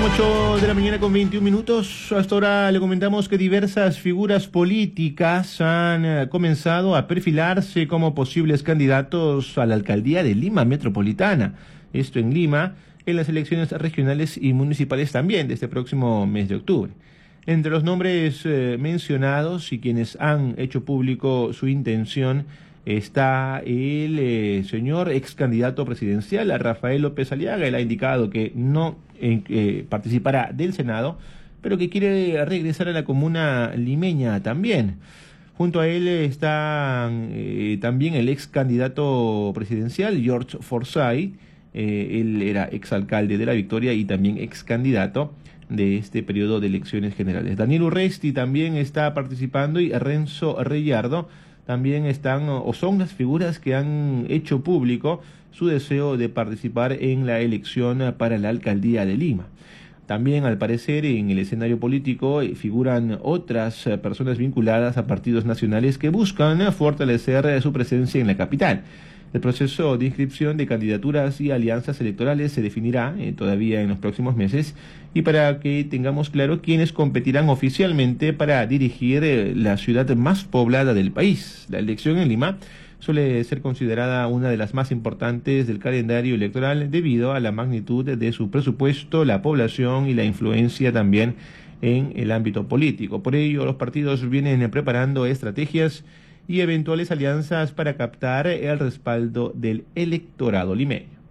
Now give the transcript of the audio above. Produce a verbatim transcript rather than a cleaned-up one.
ocho de la mañana con veintiún minutos. Hasta ahora le comentamos que diversas figuras políticas han eh, comenzado a perfilarse como posibles candidatos a la alcaldía de Lima Metropolitana. Esto en Lima, en las elecciones regionales y municipales también de este próximo mes de octubre. Entre los nombres eh, mencionados y quienes han hecho público su intención está el eh, señor ex candidato presidencial, a Rafael López Aliaga. Él ha indicado que no eh, eh, participará del Senado, pero que quiere regresar a la comuna limeña también. Junto a él está eh, también el ex candidato presidencial, George Forsyth. Eh, él era exalcalde de La Victoria y también ex candidato de este periodo de elecciones generales. Daniel Urresti también está participando y Renzo Reyardo también están o son las figuras que han hecho público su deseo de participar en la elección para la alcaldía de Lima. También, al parecer, en el escenario político figuran otras personas vinculadas a partidos nacionales que buscan fortalecer su presencia en la capital. El proceso de inscripción de candidaturas y alianzas electorales se definirá eh, todavía en los próximos meses, y para que tengamos claro quiénes competirán oficialmente para dirigir eh, la ciudad más poblada del país. La elección en Lima suele ser considerada una de las más importantes del calendario electoral debido a la magnitud de su presupuesto, la población y la influencia también en el ámbito político. Por ello, los partidos vienen preparando estrategias y eventuales alianzas para captar el respaldo del electorado limeño.